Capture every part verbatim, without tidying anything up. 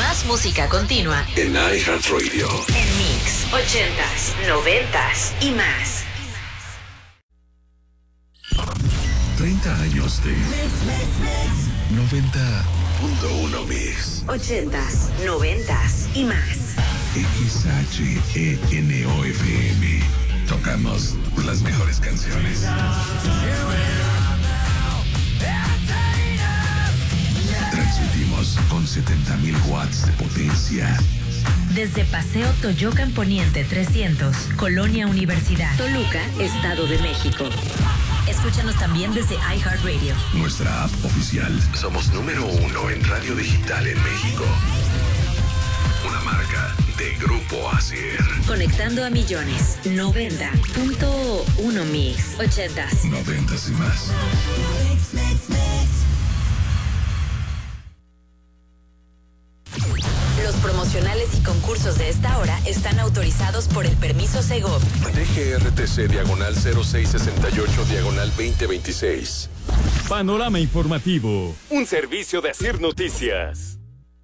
Más música continua en iHeartRadio. En Mix, ochentas, noventas y más. treinta años de noventa punto uno Mix. Ochentas, noventas y más. X H E N O F M. Tocamos las mejores canciones. Transmitimos con setenta mil watts de potencia. Desde Paseo Toyocan Poniente trescientos, Colonia Universidad, Toluca, Estado de México. Escúchanos también desde iHeartRadio. Nuestra app oficial. Somos número uno en radio digital en México. Una marca de Grupo Asier. Conectando a millones. noventa punto uno Mix. Ochentas. Noventas y más. Los promocionales y concursos de esta hora están autorizados por el permiso Segov. D G R T C diagonal cero seis sesenta y ocho diagonal veinte veintiséis. Panorama informativo. Un servicio de Asir Noticias.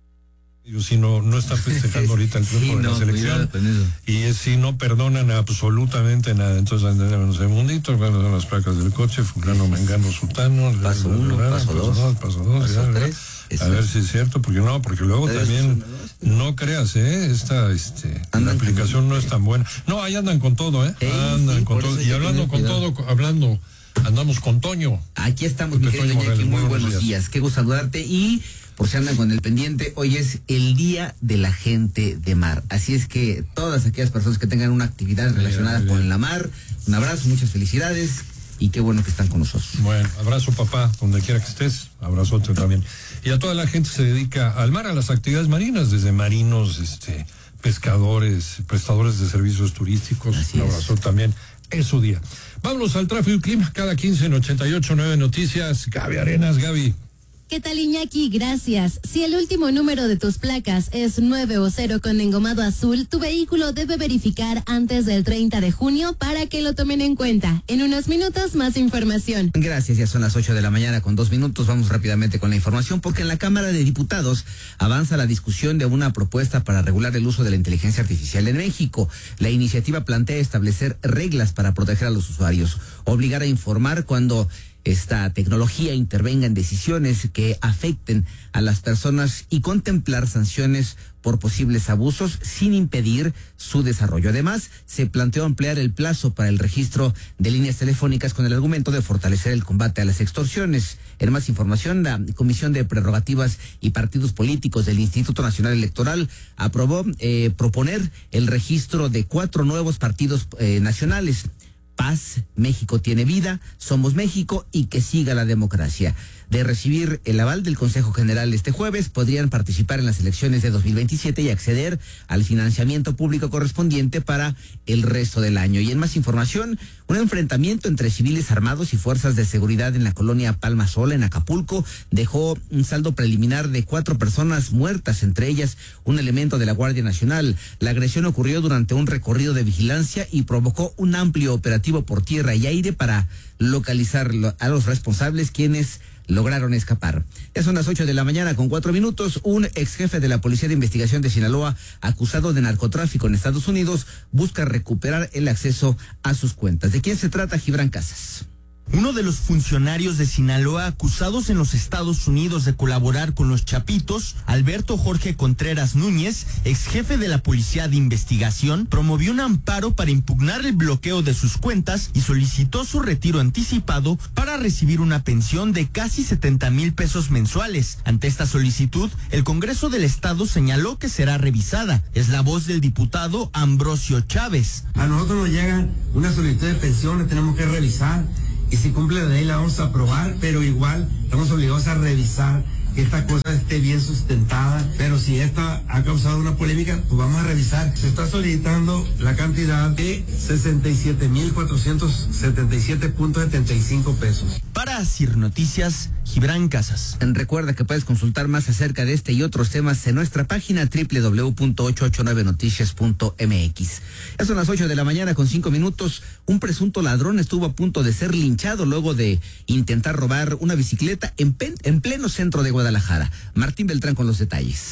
Si no, no están festejando ahorita el triunfo sí, de no, la selección y es, si no perdonan absolutamente nada, entonces andan un segundito, cuando son las placas del coche, fulano, mengano, sutano, paso uno, paso, paso dos, dos, paso dos, paso ya, tres, a eso. Ver si es cierto, porque no, porque luego eso, también no creas, eh, esta, este, la aplicación no es tan buena. No, ahí andan con todo, eh, sí, andan sí, con todo y hablando con cuidado. todo, hablando. Andamos con Toño. Aquí estamos, mi querido Iñaki, muy buenos, buenos días. días. Qué gusto saludarte y por si andan con el pendiente, hoy es el Día de la Gente de Mar. Así es que todas aquellas personas que tengan una actividad relacionada bien, bien. con la mar, un abrazo, muchas felicidades y qué bueno que están con nosotros. Bueno, abrazo papá, donde quiera que estés, abrazote también. Y a toda la gente se dedica al mar, a las actividades marinas, desde marinos, este, pescadores, prestadores de servicios turísticos, Así un abrazo es. también. Es su día. Vámonos al tráfico y clima cada quince en ochenta y ocho nueve Noticias. Gaby Arenas, Gaby. ¿Qué tal, Iñaki? Gracias. Si el último número de tus placas es nueve o cero con engomado azul, tu vehículo debe verificar antes del treinta de junio para que lo tomen en cuenta. En unos minutos, más información. Gracias, ya son las ocho de la mañana con dos minutos. Vamos rápidamente con la información porque en la Cámara de Diputados avanza la discusión de una propuesta para regular el uso de la inteligencia artificial en México. La iniciativa plantea establecer reglas para proteger a los usuarios, obligar a informar cuando esta tecnología intervenga en decisiones que afecten a las personas y contemplar sanciones por posibles abusos sin impedir su desarrollo. Además, se planteó ampliar el plazo para el registro de líneas telefónicas con el argumento de fortalecer el combate a las extorsiones. En más información, la Comisión de Prerrogativas y Partidos Políticos del Instituto Nacional Electoral aprobó eh, proponer el registro de cuatro nuevos partidos eh, nacionales. Paz, México tiene vida, Somos México y que siga la democracia. De recibir el aval del Consejo General este jueves, podrían participar en las elecciones de dos mil veintisiete y acceder al financiamiento público correspondiente para el resto del año. Y en más información, un enfrentamiento entre civiles armados y fuerzas de seguridad en la colonia Palma Sola, en Acapulco, dejó un saldo preliminar de cuatro personas muertas, entre ellas un elemento de la Guardia Nacional. La agresión ocurrió durante un recorrido de vigilancia y provocó un amplio operativo por tierra y aire para localizar a los responsables, quienes lograron escapar. Ya son las ocho de la mañana con cuatro minutos. Un ex jefe de la Policía de Investigación de Sinaloa, acusado de narcotráfico en Estados Unidos, busca recuperar el acceso a sus cuentas. ¿De quién se trata? Gibran Casas. Uno de los funcionarios de Sinaloa acusados en los Estados Unidos de colaborar con los Chapitos, Alberto Jorge Contreras Núñez, ex jefe de la Policía de Investigación, promovió un amparo para impugnar el bloqueo de sus cuentas y solicitó su retiro anticipado para recibir una pensión de casi setenta mil pesos mensuales. Ante esta solicitud, el Congreso del Estado señaló que será revisada. Es la voz del diputado Ambrosio Chávez. A nosotros nos llega una solicitud de pensión, la tenemos que revisar. Y si cumple la ley la vamos a aprobar, pero igual estamos obligados a revisar que esta cosa esté bien sustentada. Pero si esta ha causado una polémica, pues vamos a revisar. Se está solicitando la cantidad de sesenta y siete mil cuatrocientos setenta y siete punto setenta y cinco pesos. Para Asir Noticias, Gibran Casas. Recuerda que puedes consultar más acerca de este y otros temas en nuestra página doble u doble u doble u punto ocho ocho nueve noticias punto m x. Ya son las ocho de la mañana con cinco minutos. Un presunto ladrón estuvo a punto de ser linchado luego de intentar robar una bicicleta en, pen, en pleno centro de Guadalajara. Martín Beltrán con los detalles.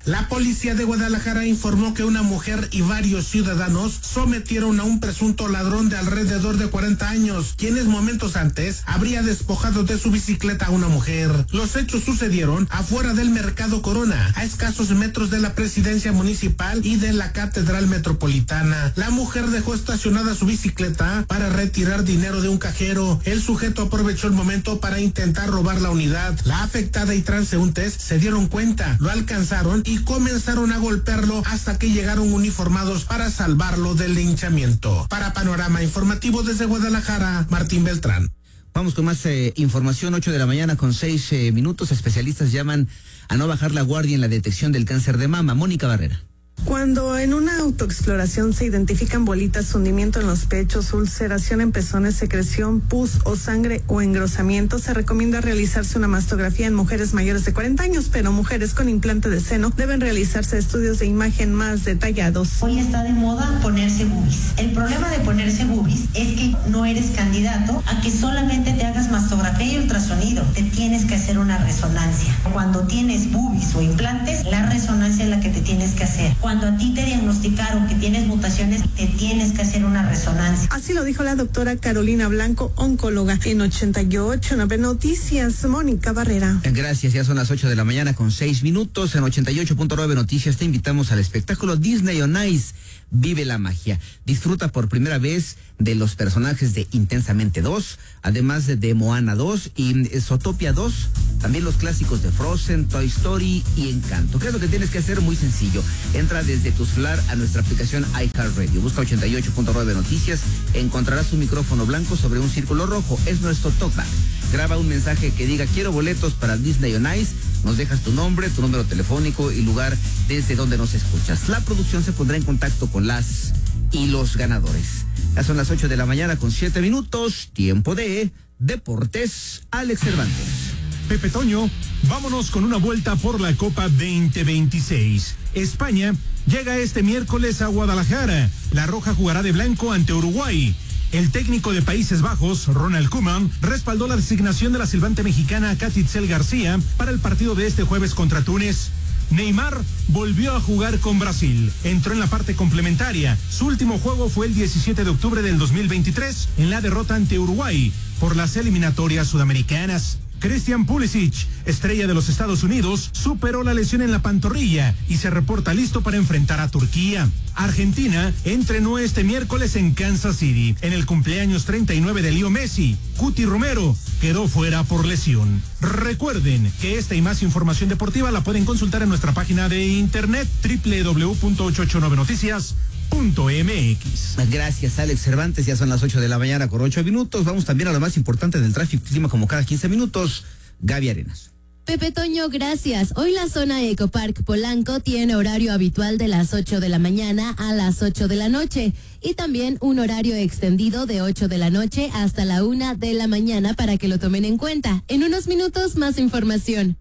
La policía de Guadalajara informó que una mujer y varios ciudadanos sometieron a un presunto ladrón de alrededor de cuarenta años, quienes momentos antes habría despojado de su bicicleta a una mujer. Los hechos sucedieron afuera del Mercado Corona, a escasos metros de la presidencia municipal y de la Catedral Metropolitana. La mujer dejó estacionada su bicicleta para retirar dinero de un cajero. El sujeto aprovechó el momento para intentar robar la unidad. La afectada y transeúntes se dieron cuenta, lo alcanzaron y comenzaron a golpearlo hasta que llegaron uniformados para salvarlo del linchamiento. Para Panorama Informativo desde Guadalajara, Martín Beltrán. Vamos con más eh, información, ocho de la mañana con seis eh, minutos. Especialistas llaman a no bajar la guardia en la detección del cáncer de mama. Mónica Barrera. Cuando en una autoexploración se identifican bolitas, hundimiento en los pechos, ulceración en pezones, secreción, pus o sangre o engrosamiento, se recomienda realizarse una mastografía en mujeres mayores de cuarenta años, pero mujeres con implante de seno deben realizarse estudios de imagen más detallados. Hoy está de moda ponerse boobies. El problema de ponerse boobies es que no eres candidato a que solamente te hagas mastografía y ultrasonido. Te tienes que hacer una resonancia. Cuando tienes boobies o implantes, la resonancia es la que te tienes que hacer. Cuando a ti te diagnosticaron que tienes mutaciones, te tienes que hacer una resonancia. Así lo dijo la doctora Carolina Blanco, oncóloga. En ochenta y ocho Nueve Noticias, Mónica Barrera. Gracias, ya son las ocho de la mañana con seis minutos. En ochenta y ocho punto nueve Noticias te invitamos al espectáculo Disney on Ice. Vive la magia. Disfruta por primera vez de los personajes de Intensamente dos, además de, de Moana dos y Zootopia dos, también los clásicos de Frozen, Toy Story y Encanto. ¿Qué es lo que tienes que hacer? Muy sencillo. Entra desde tu celular a nuestra aplicación iHeartRadio. Busca ochenta y ocho punto nueve Noticias. Encontrarás un micrófono blanco sobre un círculo rojo. Es nuestro talkback. Graba un mensaje que diga quiero boletos para Disney on Ice. Nos dejas tu nombre, tu número telefónico y lugar desde donde nos escuchas. La producción se pondrá en contacto con las y los ganadores. Ya son las ocho de la mañana con siete minutos. Tiempo de Deportes. Alex Cervantes. Pepe Toño, vámonos con una vuelta por la Copa veinte veintiséis. España llega este miércoles a Guadalajara. La Roja jugará de blanco ante Uruguay. El técnico de Países Bajos, Ronald Koeman, respaldó la designación de la silbante mexicana Katy Itzel García para el partido de este jueves contra Túnez. Neymar volvió a jugar con Brasil. Entró en la parte complementaria. Su último juego fue el diecisiete de octubre del dos mil veintitrés en la derrota ante Uruguay por las eliminatorias sudamericanas. Christian Pulisic, estrella de los Estados Unidos, superó la lesión en la pantorrilla y se reporta listo para enfrentar a Turquía. Argentina entrenó este miércoles en Kansas City, en el cumpleaños treinta y nueve de Leo Messi. Cuti Romero quedó fuera por lesión. Recuerden que esta y más información deportiva la pueden consultar en nuestra página de internet doble u doble u doble u punto ochocientos ochenta y nueve noticias punto m x. Gracias, Alex Cervantes. Ya son las ocho de la mañana con ocho minutos. Vamos también a lo más importante del tráfico y clima como cada quince minutos. Gaby Arenas. Pepe Toño, gracias. Hoy la zona Ecopark Polanco tiene horario habitual de las ocho de la mañana a las ocho de la noche y también un horario extendido de ocho de la noche hasta la una de la mañana para que lo tomen en cuenta. En unos minutos más información.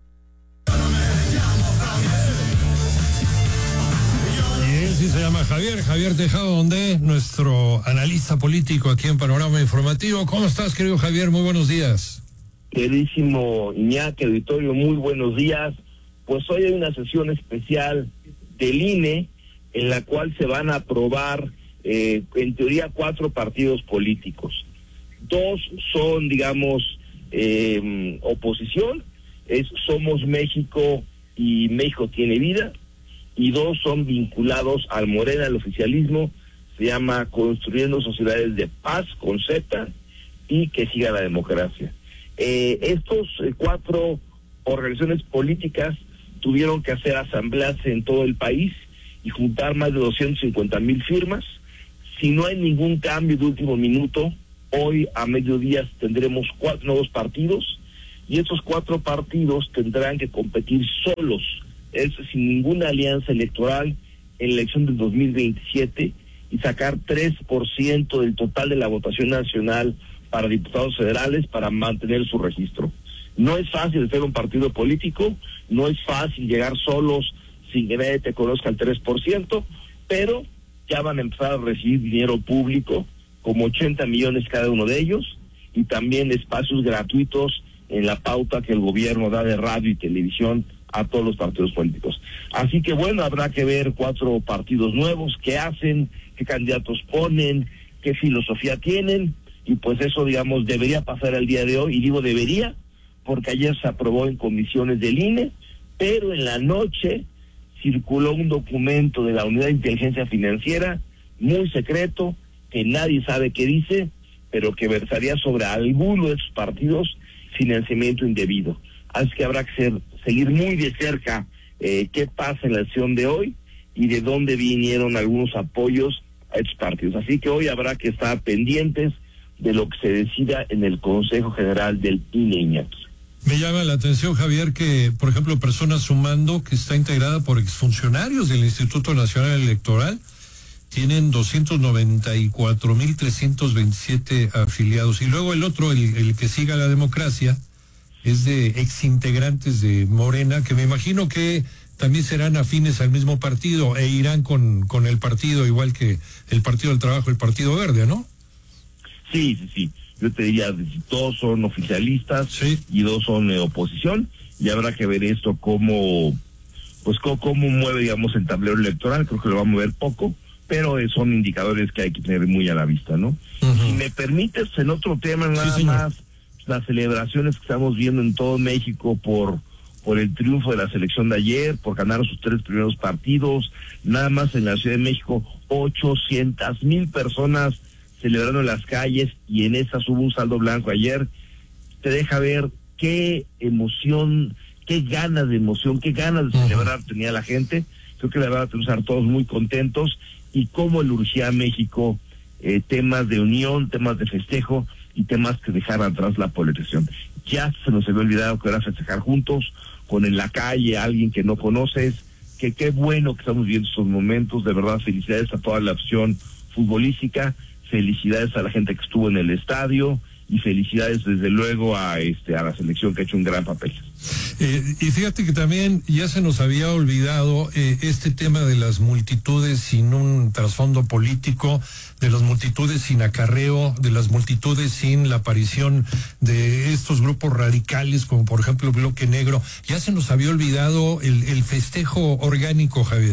Sí, se llama Javier, Javier Tejado Donde, nuestro analista político aquí en Panorama Informativo. ¿Cómo estás, querido Javier? Muy buenos días. Queridísimo Iñaki, auditorio, muy buenos días. Pues hoy hay una sesión especial del I N E en la cual se van a aprobar, eh, en teoría, cuatro partidos políticos. Dos son, digamos, eh, oposición, es Somos México y México Tiene Vida. Y dos son vinculados al Morena, al oficialismo, se llama Construyendo Sociedades de Paz, con Z, y que siga la democracia. Eh, estos eh, cuatro organizaciones políticas tuvieron que hacer asambleas en todo el país y juntar más de doscientas cincuenta mil firmas. Si no hay ningún cambio de último minuto, hoy a mediodía tendremos cuatro nuevos partidos, y estos cuatro partidos tendrán que competir solos, es sin ninguna alianza electoral, en la elección del dos mil veintisiete y sacar tres por ciento del total de la votación nacional para diputados federales para mantener su registro. No es fácil ser un partido político, no es fácil llegar solos sin que nadie te conozca el tres por ciento, pero ya van a empezar a recibir dinero público, como ochenta millones cada uno de ellos, y también espacios gratuitos en la pauta que el gobierno da de radio y televisión a todos los partidos políticos. Así que bueno, habrá que ver cuatro partidos nuevos, qué hacen, qué candidatos ponen, qué filosofía tienen, y pues eso, digamos, debería pasar el día de hoy, y digo debería, porque ayer se aprobó en comisiones del I N E, pero en la noche circuló un documento de la Unidad de Inteligencia Financiera, muy secreto, que nadie sabe qué dice, pero que versaría sobre alguno de esos partidos financiamiento indebido. Así que habrá que ser, seguir muy de cerca eh, qué pasa en la sesión de hoy y de dónde vinieron algunos apoyos a estos partidos. Así que hoy habrá que estar pendientes de lo que se decida en el Consejo General del I N E, Iñaki. Me llama la atención, Javier, que, por ejemplo, Personas Sumando, que está integrada por exfuncionarios del Instituto Nacional Electoral, tienen doscientos noventa y cuatro mil trescientos veintisiete afiliados. Y luego el otro, el, el que siga la democracia, es de exintegrantes de Morena, que me imagino que también serán afines al mismo partido e irán con, con el partido, igual que el Partido del Trabajo, el Partido Verde, ¿no? Sí, sí, sí. Yo te diría, dos son oficialistas, sí, y dos son eh, oposición, y habrá que ver esto cómo, pues cómo, cómo mueve, digamos, el tablero electoral. Creo que lo va a mover poco, pero eh, son indicadores que hay que tener muy a la vista, ¿no? Uh-huh. Si me permites, en otro tema nada sí, más, las celebraciones que estamos viendo en todo México por por el triunfo de la selección de ayer, por ganar sus tres primeros partidos, nada más en la Ciudad de México, ochocientas mil personas celebrando en las calles, y en esas hubo un saldo blanco ayer. Te deja ver qué emoción, qué ganas de emoción, qué ganas de celebrar tenía la gente. Creo que la verdad tenemos que estar todos muy contentos, y cómo le urgía a México eh, temas de unión, temas de festejo y temas que dejaran atrás la polarización. Ya se nos había olvidado que era festejar juntos, con en la calle a alguien que no conoces. Que qué bueno que estamos viendo estos momentos. De verdad, felicidades a toda la opción futbolística, felicidades a la gente que estuvo en el estadio, y felicidades desde luego a este a la selección, que ha hecho un gran papel. Eh, y fíjate que también ya se nos había olvidado eh, este tema de las multitudes sin un trasfondo político, de las multitudes sin acarreo, de las multitudes sin la aparición de estos grupos radicales, como por ejemplo Bloque Negro. Ya se nos había olvidado el, el festejo orgánico, Javier.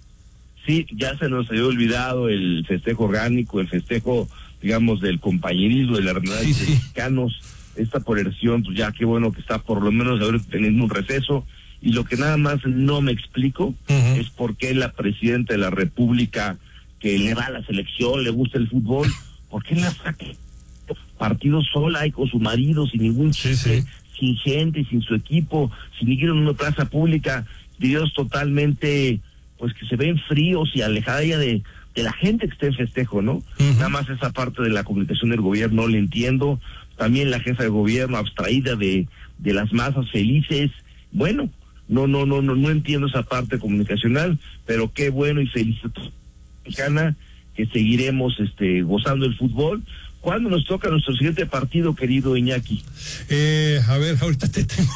Sí, ya se nos había olvidado el festejo orgánico, el festejo, digamos, del compañerismo, de la realidad sí, de los mexicanos. Esta polarización, pues ya qué bueno que está por lo menos ahora teniendo un receso. Y lo que nada más no me explico uh-huh. es por qué la presidenta de la República, que le va a la selección, le gusta el fútbol, ¿por qué la saca partido sola y con su marido, sin ningún chiste, sí, sí. sin gente, sin su equipo, sin ir en una plaza pública, videos totalmente, pues que se ven fríos y alejada ella de, de la gente que está en festejo, ¿no? Uh-huh. Nada más esa parte de la comunicación del gobierno no le entiendo. También la jefa de gobierno abstraída de, de las masas felices. Bueno, no, no, no, no, no entiendo esa parte comunicacional, pero qué bueno y feliz mexicana que seguiremos este gozando el fútbol. ¿Cuándo nos toca nuestro siguiente partido, querido Iñaki? Eh, a ver, ahorita te tengo.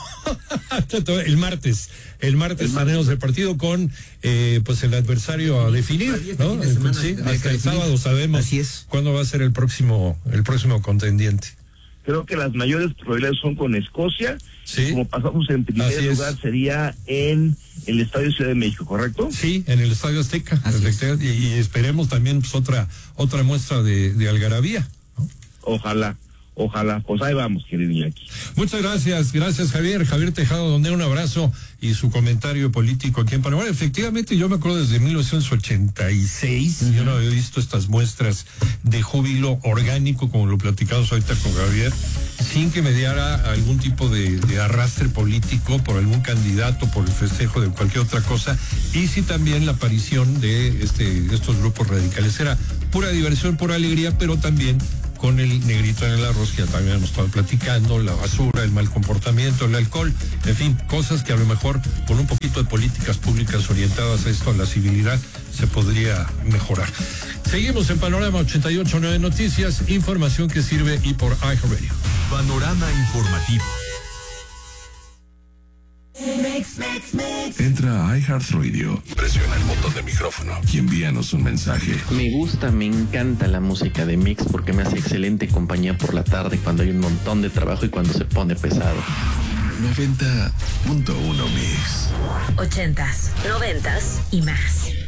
el martes. El martes tenemos el partido con eh, pues el adversario a definir, ¿no? Semana, sí, hasta el sábado sabemos Así es. cuándo va a ser el próximo, el próximo contendiente. Creo que las mayores probabilidades son con Escocia. Sí. Como pasamos en primer Así lugar, es. sería en el Estadio Ciudad de México, ¿correcto? Sí, en el Estadio Azteca. Y, y esperemos también pues, otra otra muestra de, de algarabía, ¿no? Ojalá, ojalá. Pues ahí vamos, querido Iñaki. Muchas gracias, gracias Javier. Javier Tejado, donde un abrazo y su comentario político aquí en Panamá. Efectivamente, yo me acuerdo desde mil novecientos ochenta y seis, uh-huh. yo no había visto estas muestras de júbilo orgánico, como lo platicamos ahorita con Javier, sin que mediara algún tipo de, de arrastre político por algún candidato, por el festejo de cualquier otra cosa, y sí también la aparición de este estos grupos radicales. Era pura diversión, pura alegría, pero también con el negrito en el arroz, que ya también hemos estado platicando, la basura, el mal comportamiento, el alcohol, en fin, cosas que a lo mejor con un poquito de políticas públicas orientadas a esto, a la civilidad, se podría mejorar. Seguimos en Panorama ochenta y ocho punto nueve Noticias, información que sirve y por iHeartRadio. Panorama informativo. Mix, mix, mix. Entra a iHeartRadio, presiona el botón de micrófono y envíanos un mensaje. Me gusta, me encanta la música de Mix porque me hace excelente compañía por la tarde cuando hay un montón de trabajo y cuando se pone pesado. noventa punto uno Mix. Ochentas, noventas y más.